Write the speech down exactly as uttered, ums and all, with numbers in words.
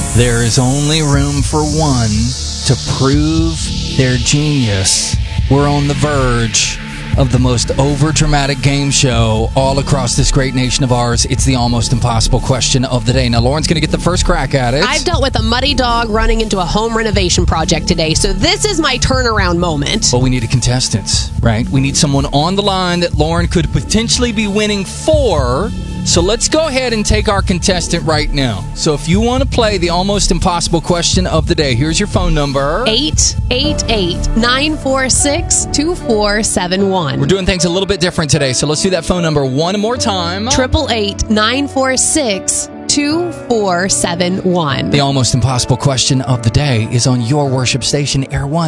There is only room for one to prove their genius. We're on the verge of the most over-dramatic game show all across this great nation of ours. It's the almost impossible question of the day. Now, Lauren's going to get the first crack at it. I've dealt with a muddy dog running into a home renovation project today, so this is my turnaround moment. Well, we need a contestant, right? We need someone on the line that Lauren could potentially be winning for. So let's go ahead and take our contestant right now. So if you want to play the almost impossible question of the day, here's your phone number. eight eight eight, nine four six, two four seven one. We're doing things a little bit different today, so let's do that phone number one more time. eight eight eight, nine four six, two four seven one. The almost impossible question of the day is on your worship station, Air One.